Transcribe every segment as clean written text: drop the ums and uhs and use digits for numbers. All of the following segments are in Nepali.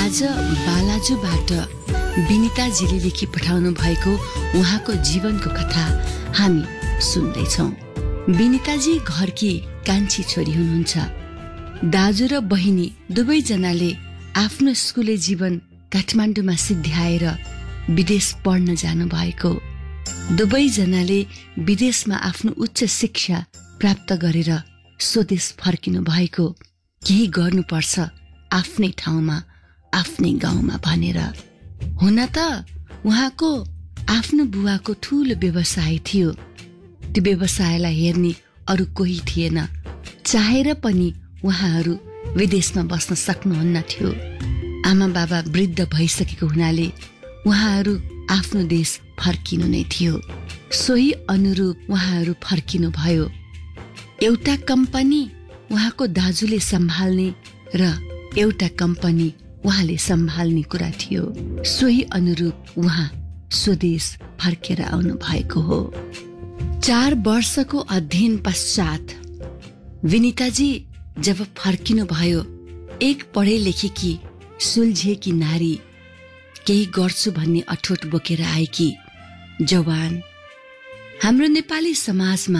आज बालाजुबाट विनिताजीले लेखी पठाउनु भएको उहाँको जीवनको कथा हामी सुन्दैछौँ। विनिताजी घरकी कान्छी छोरी हुनुहुन्छ। दाजु र बहिनी दुवैजनाले आफ्नो स्कुले जीवन काठमाडौँमा सिद्ध्याएर विदेश पढ्न जानु भएको। दुवैजनाले विदेशमा आफ्नो उच्च शिक्षा प्राप्त गरेर स्वदेश फर्किनु भएको। केही गर्नुपर्छ आफ्नै ठाउँमा आफ्नै गाउँमा भनेर। हुन त उहाँको आफ्नो बुवाको ठूलो व्यवसाय थियो। त्यो व्यवसायलाई हेर्ने अरू कोही थिएन। चाहेर पनि उहाँहरू विदेशमा बस्न सक्नुहुन्न थियो। आमा बाबा वृद्ध भइसकेको हुनाले उहाँहरू आफ्नो देश फर्किनु नै थियो। सोही अनुरूप उहाँहरू फर्किनु भयो। एउटा कम्पनी उहाँको दाजुले सम्हाल्ने र एउटा कम्पनी उहाँले सम्हाल्ने कुरा थियो। सोही अनुरूप उहाँ स्वदेश फर्केर आउनु भएको हो। 4 वर्षको अध्ययन पश्चात विनिताजी जब फर्किनु भयो, एक पढे लेखेकी सुल्झेकी नारी, केही गर्छु भन्ने अठोट बोकेर आएकी जवान। हाम्रो नेपाली समाजमा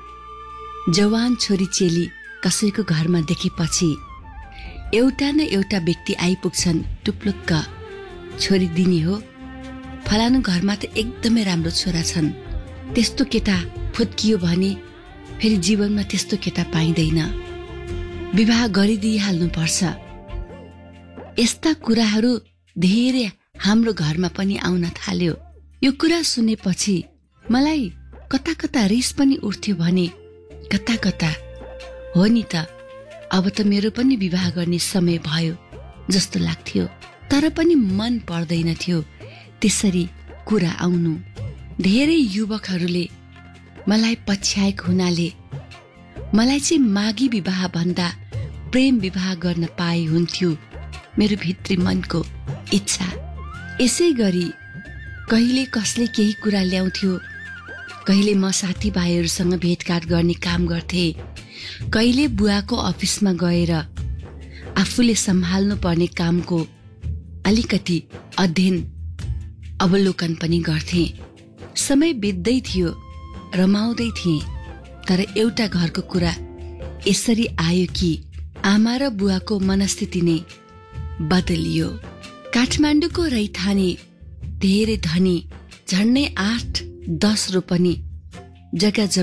जवान छोरी चेली कसैको घरमा देखेपछि एउटा न एउटा व्यक्ति आइपुग्छन्। टुप्लुक्क छोरी दिने हो, फलानु घरमा त एकदमै राम्रो छोरा छन्, त्यस्तो केटा फुत्कियो भने फेरि जीवनमा त्यस्तो केटा पाइँदैन, विवाह गरिदिइहाल्नु पर्छ। यस्ता कुराहरू धेरै हाम्रो घरमा पनि आउन थाल्यो। यो कुरा सुनेपछि मलाई कता कता रिस पनि उठ्थ्यो भने कता कता हो नि त, अब त मेरो पनि विवाह गर्ने समय भयो जस्तो लाग्थ्यो। तर पनि मन पर्दैन थियो त्यसरी कुरा आउनु। धेरै युवकहरूले मलाई पछ्याएको हुनाले मलाई चाहिँ मागी विवाह भन्दा प्रेम विवाह गर्न पाए हुन्थ्यो, मेरो भित्री मनको इच्छा। यसै गरी कहिले कसले केही कुरा ल्याउँथ्यो, कहिले म साथीभाइहरूसँग भेटघाट गर्ने काम गर्थे, कहिले बुवाको अफिसमा गएर आफूले सम्हाल्नु पर्ने कामको अलिकति अध्ययन अवलोकन पनि गर्थे। समय बित्दै थियो, रमाउँदै थिए। तर एउटा घरको कुरा यसरी आयो कि आमा र बुवाको मनस्थिति नै बदलियो। काठमाडौँको रैथाने धेरै धनी, झन्डै 8-10 रोपनी जग्गा